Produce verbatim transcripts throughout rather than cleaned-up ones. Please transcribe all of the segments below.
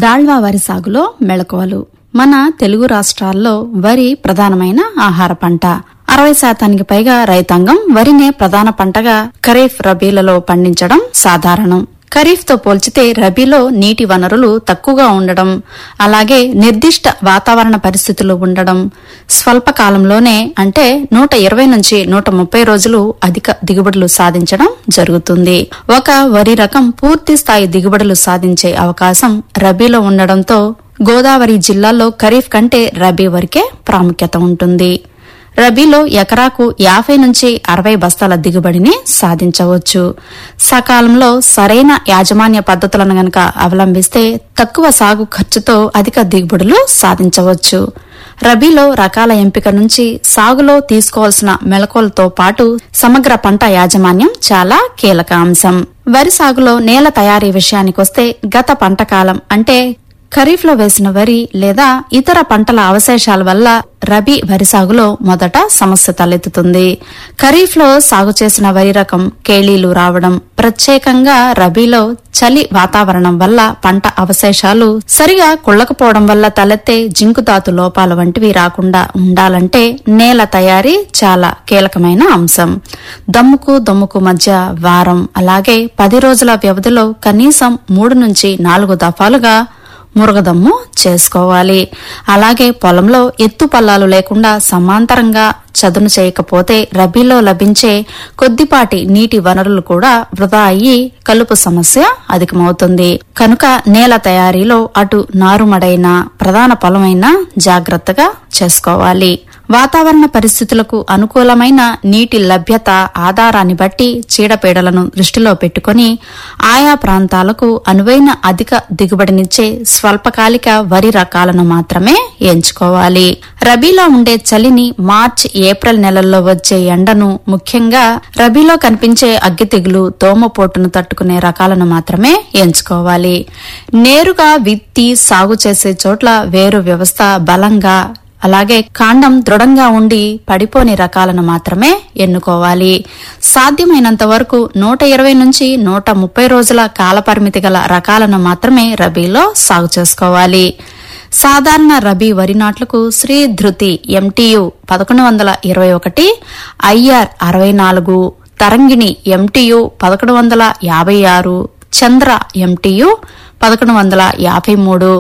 దాళ్వా వరి సాగులో మెళకువలు. మన తెలుగు రాష్ట్రాల్లో వరి ప్రధానమైన ఆహార పంట. అరవై శాతానికి పైగా రైతాంగం వరినే ప్రధాన పంటగా ఖరీఫ్, రబీలలో పండించడం సాధారణం. ఖరీఫ్ తో పోల్చితే రబీలో నీటి వనరులు తక్కువగా ఉండడం, అలాగే నిర్దిష్ట వాతావరణ పరిస్థితులు ఉండడం, స్వల్పకాలంలోనే అంటే నూట ఇరవై నుంచి నూట ముప్పై రోజులు అధిక దిగుబడులు సాధించడం జరుగుతుంది. ఒక వరి రకం పూర్తి స్థాయి దిగుబడులు సాధించే అవకాశం రబీలో ఉండడంతో గోదావరి జిల్లాల్లో ఖరీఫ్ కంటే రబీ వరికే ప్రాముఖ్యత ఉంటుంది. రబీలో ఎకరాకు యాభై నుంచి అరవై బస్తాల దిగుబడిని సాధించవచ్చు. సకాలంలో సరైన యాజమాన్య పద్ధతులను గనక అవలంబిస్తే తక్కువ సాగు ఖర్చుతో అధిక దిగుబడులు సాధించవచ్చు. రబీలో రకాల ఎంపిక నుంచి సాగులో తీసుకోవాల్సిన మెళకువలతో పాటు సమగ్ర పంట యాజమాన్యం చాలా కీలక అంశం. వరి సాగులో నేల తయారీ విషయానికొస్తే గత పంట కాలం అంటే ఖరీఫ్ లో వేసిన వరి లేదా ఇతర పంటల అవశేషాల వల్ల రబీ వరి సాగులో మొదట సమస్య తలెత్తుతుంది. ఖరీఫ్ లో సాగు చేసిన వరి రకం కేళీలు రావడం, ప్రత్యేకంగా రబీలో చలి వాతావరణం వల్ల పంట అవశేషాలు సరిగా కుళ్లకపోవడం వల్ల తలెత్తే జింకుధాతు లోపాల వంటివి రాకుండా ఉండాలంటే నేల తయారీ చాలా కీలకమైన అంశం. దమ్ముకు దమ్ముకు మధ్య వారం అలాగే పది రోజుల వ్యవధిలో కనీసం మూడు నుంచి నాలుగు దఫాలుగా మురగదమ్ము చేసుకోవాలి. అలాగే పొలంలో ఎత్తు పల్లాలు లేకుండా సమాంతరంగా చదును చేయకపోతే రబీలో లభించే కొద్దిపాటి నీటి వనరులు కూడా వృధా అయ్యి కలుపు సమస్య అధికమవుతుంది. కనుక నేల తయారీలో అటు నారుమడైన ప్రధాన పొలమైనా జాగ్రత్తగా చేసుకోవాలి. వాతావరణ పరిస్థితులకు అనుకూలమైన నీటి లభ్యత ఆధారాన్ని బట్టి చీడపీడలను దృష్టిలో పెట్టుకుని ఆయా ప్రాంతాలకు అనువైన అధిక దిగుబడినిచ్చే స్వల్పకాలిక వరి రకాలను మాత్రమే ఎంచుకోవాలి. రబీలో ఉండే చలిని మార్చి, ఏప్రిల్ నెలల్లో వచ్చే ఎండను, ముఖ్యంగా రబీలో కనిపించే అగ్గి తెగులు, దోమపోటును తట్టుకునే రకాలను మాత్రమే ఎంచుకోవాలి. నేరుగా విత్తి సాగు చేసే చోట్ల వేరు వ్యవస్థ బలంగా అలాగే కాండం దృఢంగా ఉండి పడిపోని రకాలను మాత్రమే ఎన్నుకోవాలి. సాధ్యమైనంత వరకు నూట ఇరవై నుంచి నూట ముప్పై రోజుల కాలపరిమితి గల రకాలను మాత్రమే రబీలో సాగు చేసుకోవాలి. సాధారణ రబీ వరి నాట్లకు శ్రీ ధృతి ఎంటీయు పదకొండు వందల ఇరవై ఒకటి, ఐఆర్ అరవై నాలుగు, తరంగిణి ఎంటీయు పదకొండు వందల యాభై ఆరు, చంద్ర ఎంటీయు పదకొండు వందల యాభై మూడు,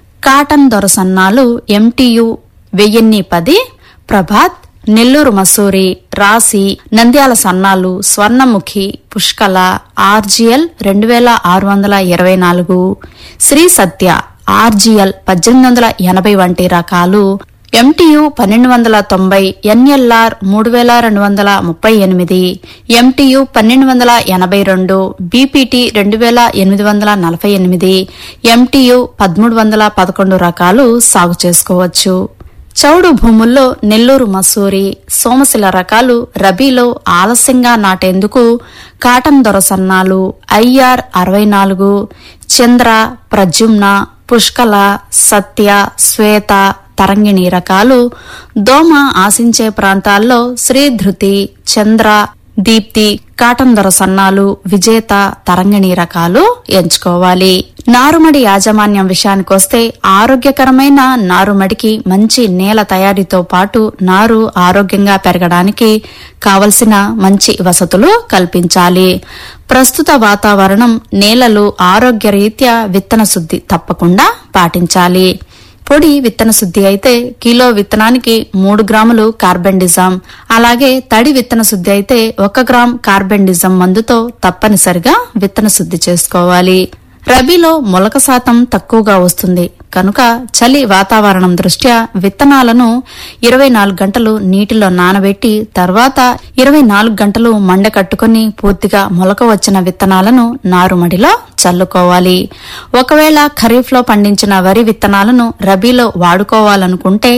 కాటన్ దొరసన్నాలు ఎంటీయు వెయ్యిన్ని పది, ప్రభాత్, నెల్లూరు మసూరి, రాశి, నంద్యాల సన్నాలు, స్వర్ణముఖి, పుష్కల, ఆర్జీఎల్ రెండు వేల ఆరు వందల ఇరవై నాలుగు, శ్రీ సత్య, ఆర్జీఎల్ పద్దెనిమిది వందల ఎనభై వంటి రకాలు, ఎంటీయు పన్నెండు వందల తొంభై, ఎన్ఎల్ఆర్ మూడు వేల రెండు వందల ముప్పై ఎనిమిది, ఎంటీయు పన్నెండు వందల ఎనభై రెండు, బీపీటీ రెండు వేల ఎనిమిది వందల నలభై ఎనిమిది, ఎంటీయు పదమూడు వందల పదకొండు రకాలు సాగు చేసుకోవచ్చు. చౌడు భూముల్లో నెల్లూరు మసూరి, సోమశిల రకాలు రబీలో ఆలస్యంగా నాటేందుకు కాటన్ దొరసన్నాలు, ఐఆర్ అరవై నాలుగు, చంద్ర, ప్రజుమ్న, పుష్కల, సత్య, శ్వేత, తరంగిణి రకాలు, దోమ ఆశించే ప్రాంతాల్లో శ్రీధృతి, చంద్ర, దీప్తి, కాటన్ దొరసన్నాలు, విజేత, తరంగిణి రకాలు ఎంచుకోవాలి. నారుమడి యాజమాన్యం విషయానికొస్తే ఆరోగ్యకరమైన నారుమడికి మంచి నేల తయారీతో పాటు నారు ఆరోగ్యంగా పెరగడానికి కావలసిన మంచి వసతులు కల్పించాలి. ప్రస్తుత వాతావరణం, నేలలు ఆరోగ్యరీత్యా విత్తన శుద్ధి తప్పకుండా పాటించాలి. పొడి విత్తన శుద్ధి అయితే కిలో విత్తనానికి మూడు గ్రాములు కార్బెండిజం, అలాగే తడి విత్తన శుద్ధి అయితే ఒక గ్రామ్ కార్బెండిజం మందుతో తప్పనిసరిగా విత్తన శుద్ధి చేసుకోవాలి. రబీలో మొలక శాతం తక్కువగా వస్తుంది కనుక చలి వాతావరణం దృష్ట్యా విత్తనాలను ఇరవై నాలుగు గంటలు నీటిలో నానబెట్టి తర్వాత ఇరవై నాలుగు గంటలు మండకట్టుకుని పూర్తిగా మొలక వచ్చిన విత్తనాలను నారుమడిలో చల్లుకోవాలి. ఒకవేళ ఖరీఫ్ లో పండించిన వరి విత్తనాలను రబీలో వాడుకోవాలనుకుంటే